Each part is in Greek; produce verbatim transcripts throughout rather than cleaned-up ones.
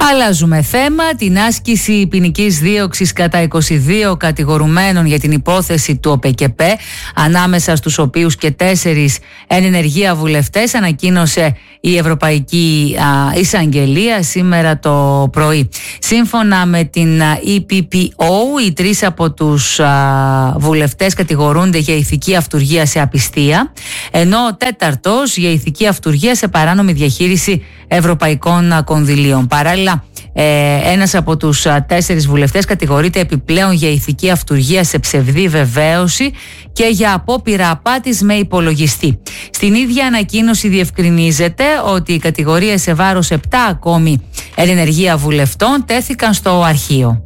Αλλάζουμε θέμα. Την άσκηση ποινικής δίωξης κατά είκοσι δύο κατηγορουμένων για την υπόθεση του ΟΠΕΚΕΠΕ, ανάμεσα στους οποίους και τέσσερις εν ενεργεία βουλευτές, ανακοίνωσε η Ευρωπαϊκή α, Εισαγγελία σήμερα το πρωί. Σύμφωνα με την ι πι πι ο, οι τρεις από τους α, βουλευτές κατηγορούνται για ηθική αυτουργία σε απιστία, ενώ ο τέταρτος για ηθική αυτουργία σε παράνομη διαχείριση ευρωπαϊκών κονδυλίων. Παράλληλα, ε, ένας από τους τέσσερις βουλευτές κατηγορείται επιπλέον για ηθική αυτουργία σε ψευδή βεβαίωση και για απόπειρα απάτης με υπολογιστή. Στην ίδια ανακοίνωση διευκρινίζεται ότι οι κατηγορίες σε βάρος επτά ακόμη εν ενεργεία βουλευτών τέθηκαν στο αρχείο.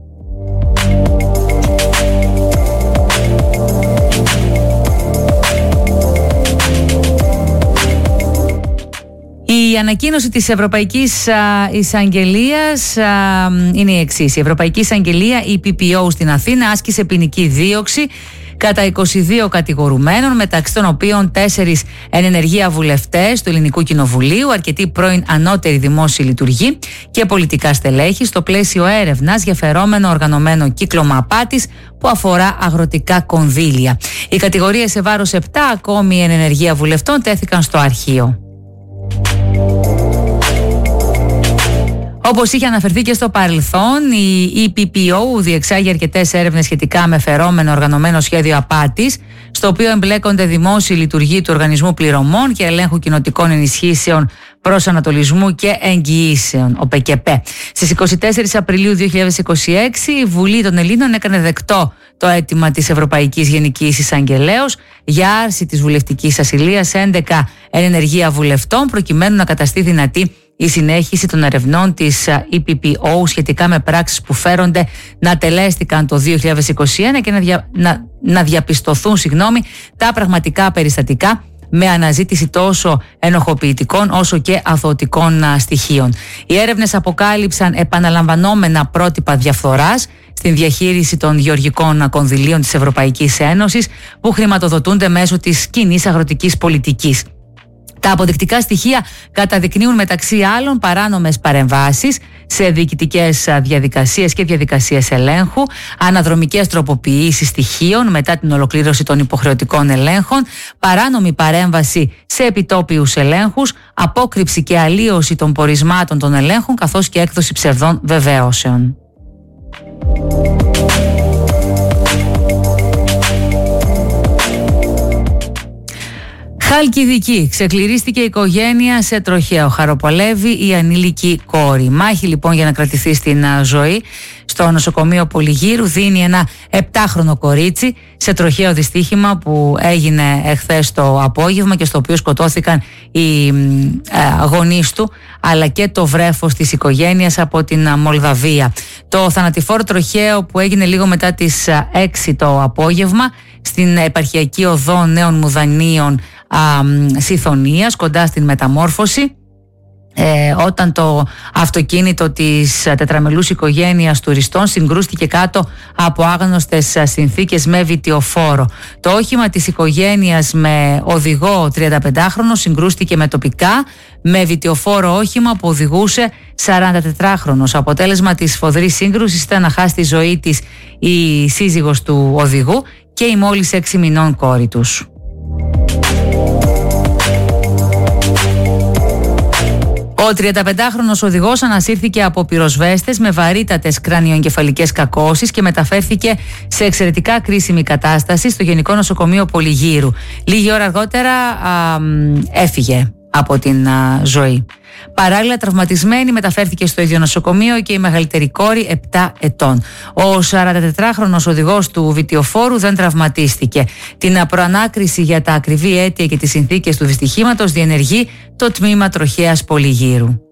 Η ανακοίνωση της Ευρωπαϊκής Εισαγγελίας είναι η εξής. Η Ευρωπαϊκή Εισαγγελία, η ι πι πι ο στην Αθήνα, άσκησε ποινική δίωξη κατά είκοσι δύο κατηγορουμένων, μεταξύ των οποίων τέσσερις εν ενεργεία βουλευτές του Ελληνικού Κοινοβουλίου, αρκετοί πρώην ανώτεροι δημόσιοι λειτουργοί και πολιτικά στελέχη, στο πλαίσιο έρευνας για φερόμενο οργανωμένο κύκλωμα απάτης που αφορά αγροτικά κονδύλια. Οι κατηγορίες σε βάρος επτά ακόμη εν ενεργεία βουλευτών τέθηκαν στο αρχείο. Όπως είχε αναφερθεί και στο παρελθόν, η ι πι πι ο διεξάγει αρκετές έρευνες σχετικά με φερόμενο οργανωμένο σχέδιο απάτης, στο οποίο εμπλέκονται δημόσιοι λειτουργοί του Οργανισμού Πληρωμών και Ελέγχου Κοινοτικών Ενισχύσεων Προσανατολισμού και Εγγυήσεων, ΟΠΕΚΕΠΕ. Στις είκοσι τέσσερις Απριλίου δύο χιλιάδες είκοσι έξι, η Βουλή των Ελλήνων έκανε δεκτό το αίτημα της Ευρωπαϊκής Γενικής Εισαγγελέως για άρση της βουλευτικής ασυλίας έντεκα εν ενεργεία βουλευτών, προκειμένου να καταστεί δυνατή η συνέχιση των ερευνών της ι πι πι ο σχετικά με πράξεις που φέρονται να τελέστηκαν το δύο χιλιάδες είκοσι ένα και να, δια, να, να διαπιστωθούν συγγνώμη, τα πραγματικά περιστατικά με αναζήτηση τόσο ενοχοποιητικών όσο και αθωωτικών στοιχείων. Οι έρευνες αποκάλυψαν επαναλαμβανόμενα πρότυπα διαφθοράς στην διαχείριση των γεωργικών κονδυλίων της Ευρωπαϊκής Ένωσης που χρηματοδοτούνται μέσω της κοινής αγροτικής πολιτικής. Τα αποδεικτικά στοιχεία καταδεικνύουν μεταξύ άλλων παράνομες παρεμβάσεις σε διοικητικές διαδικασίες και διαδικασίες ελέγχου, αναδρομικές τροποποιήσεις στοιχείων μετά την ολοκλήρωση των υποχρεωτικών ελέγχων, παράνομη παρέμβαση σε επιτόπιους ελέγχους, απόκρυψη και αλλίωση των πορισμάτων των ελέγχων, καθώς και έκδοση ψευδών βεβαίωσεων. Χαλκιδική. Ξεκληρίστηκε η οικογένεια σε τροχαίο. Χαροπαλεύει η ανήλικη κόρη. Μάχη λοιπόν για να κρατηθεί στην ζωή. Στο νοσοκομείο Πολυγύρου δίνει ένα επτάχρονο κορίτσι σε τροχαίο δυστύχημα που έγινε εχθές το απόγευμα και στο οποίο σκοτώθηκαν οι γονείς του αλλά και το βρέφος της οικογένειας από την Μολδαβία. Το θανατηφόρο τροχαίο που έγινε λίγο μετά τις έξι το απόγευμα στην επαρχιακή οδό Νέων Μουδανίων Συθωνίας, κοντά στην Μεταμόρφωση, Ε, όταν το αυτοκίνητο της τετραμελούς οικογένειας τουριστών συγκρούστηκε κάτω από άγνωστες συνθήκες με βιτιοφόρο. Το όχημα της οικογένειας με οδηγό τριανταπεντάχρονο συγκρούστηκε με τοπικά με βιτιοφόρο όχημα που οδηγούσε σαραντατετράχρονος. Αποτέλεσμα της σφοδρής σύγκρουσης ήταν να χάσει τη ζωή της η σύζυγος του οδηγού και η μόλις έξι μηνών κόρη τους. Ο τριανταπεντάχρονος οδηγός ανασύρθηκε από πυροσβέστες με βαρύτατες κρανιοεγκεφαλικές κακώσεις και μεταφέρθηκε σε εξαιρετικά κρίσιμη κατάσταση στο Γενικό Νοσοκομείο Πολυγύρου. Λίγη ώρα αργότερα α, έφυγε από την α, ζωή. Παράλληλα, τραυματισμένη μεταφέρθηκε στο ίδιο νοσοκομείο και η μεγαλύτερη κόρη επτά ετών. Ο σαραντατετράχρονος οδηγός του βιτιοφόρου δεν τραυματίστηκε. Την προανάκριση για τα ακριβή αίτια και τις συνθήκες του δυστυχήματος διενεργεί το τμήμα τροχαίας Πολυγύρου.